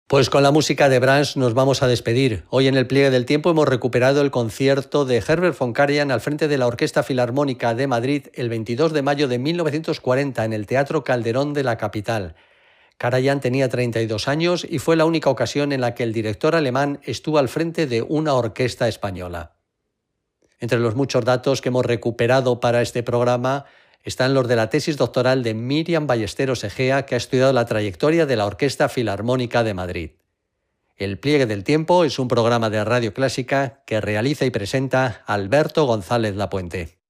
Pues con la música de Brahms nos vamos a despedir. Hoy en el pliegue del tiempo hemos recuperado el concierto de Herbert von Karajan al frente de la Orquesta Filarmónica de Madrid el 22 de mayo de 1940 en el Teatro Calderón de la capital. Karajan tenía 32 años y fue la única ocasión en la que el director alemán estuvo al frente de una orquesta española. Entre los muchos datos que hemos recuperado para este programa están los de la tesis doctoral de Miriam Ballesteros Egea, que ha estudiado la trayectoria de la Orquesta Filarmónica de Madrid. El pliegue del tiempo es un programa de Radio Clásica que realiza y presenta Alberto González Lapuente.